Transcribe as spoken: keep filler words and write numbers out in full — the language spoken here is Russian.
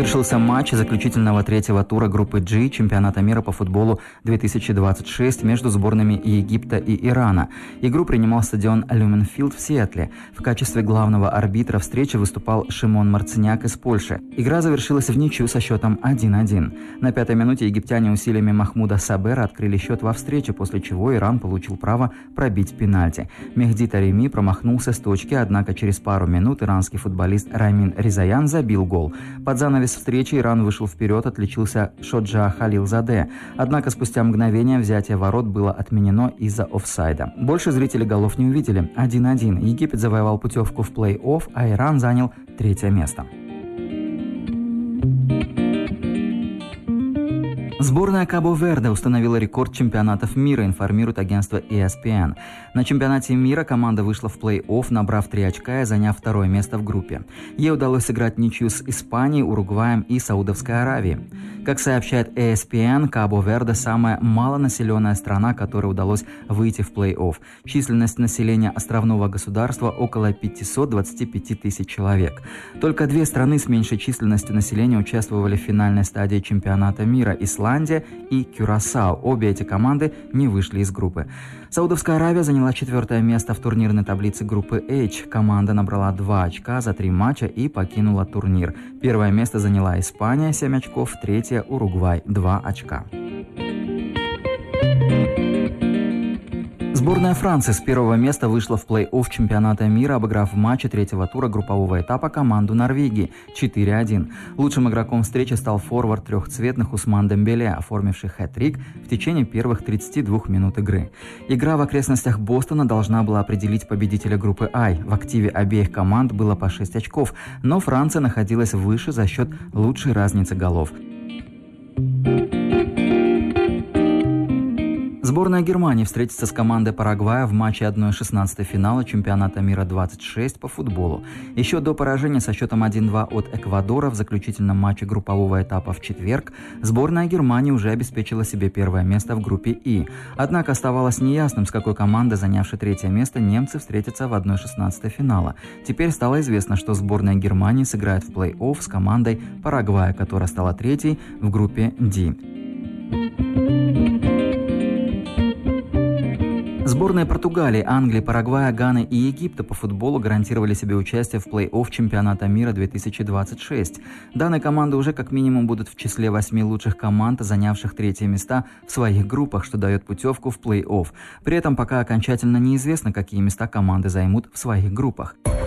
Завершился матч заключительного третьего тура группы G чемпионата мира по футболу две тысячи двадцать шесть между сборными Египта и Ирана. Игру принимал стадион Люменфилд в Сиэтле. В качестве главного арбитра встречи выступал Шимон Марциняк из Польши. Игра завершилась в ничью со счетом один один. На пятой минуте египтяне усилиями Махмуда Сабера открыли счет во встрече, после чего Иран получил право пробить пенальти. Мехди Тареми промахнулся с точки, однако через пару минут иранский футболист Рамин Ризаян забил гол. Под занавес встречи Иран вышел вперед, отличился Шоджа Халилзаде. Однако спустя мгновение взятие ворот было отменено из-за офсайда. Больше зрители голов не увидели. один один. Египет завоевал путевку в плей-офф, а Иран занял третье место. Сборная Кабо-Верде установила рекорд чемпионатов мира, информирует агентство и эс пи эн. На чемпионате мира команда вышла в плей-офф, набрав три очка и заняв второе место в группе. Ей удалось сыграть ничью с Испанией, Уругваем и Саудовской Аравией. Как сообщает и эс пи эн, Кабо-Верде – самая малонаселенная страна, которой удалось выйти в плей-офф. Численность населения островного государства около пятьсот двадцать пять тысяч человек. Только две страны с меньшей численностью населения участвовали в финальной стадии чемпионата мира – Исландия и Кюрасао. Обе эти команды не вышли из группы. Саудовская Аравия заняла четвертое место в турнирной таблице группы H. Команда набрала два очка за три матча и покинула турнир. Первое место заняла Испания, семь очков, третье – Уругвай, два очка. Сборная Франции с первого места вышла в плей-офф чемпионата мира, обыграв в матче третьего тура группового этапа команду Норвегии четыре один. Лучшим игроком встречи стал форвард трехцветных Усман Дембеле, оформивший хэт-трик в течение первых тридцати двух минут игры. Игра в окрестностях Бостона должна была определить победителя группы I. В активе обеих команд было по шесть очков, но Франция находилась выше за счет лучшей разницы голов. Сборная Германии встретится с командой Парагвая в матче одна шестнадцатая финала чемпионата мира двадцать шесть по футболу. Еще до поражения со счетом один два от Эквадора в заключительном матче группового этапа в четверг сборная Германии уже обеспечила себе первое место в группе И. Однако оставалось неясным, с какой командой, занявшей третье место, немцы встретятся в одна шестнадцатая финала. Теперь стало известно, что сборная Германии сыграет в плей-офф с командой Парагвая, которая стала третьей в группе Д. Сборные Португалии, Англии, Парагвая, Ганы и Египта по футболу гарантировали себе участие в плей-офф чемпионата мира две тысячи двадцать шесть. Данные команды уже как минимум будут в числе восьми лучших команд, занявших третьи места в своих группах, что дает путевку в плей-офф. При этом пока окончательно неизвестно, какие места команды займут в своих группах.